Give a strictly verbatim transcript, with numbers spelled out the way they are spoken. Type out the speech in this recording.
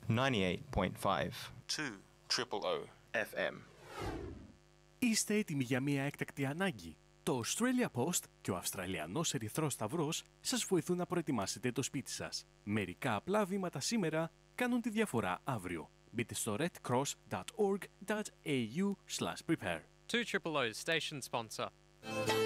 ninety-eight point five two triple O F M. Είστε έτοιμοι για μια έκτακτη ανάγκη? Το Australia Post και ο Αυστραλιανός Ερυθρός Σταυρός σας βοηθούν να προετοιμάσετε το σπίτι σας. Μερικά απλά βήματα σήμερα κάνουν τη διαφορά αύριο. Μπείτε στο redcross dot org dot a u slash prepare. two triple O's station sponsor.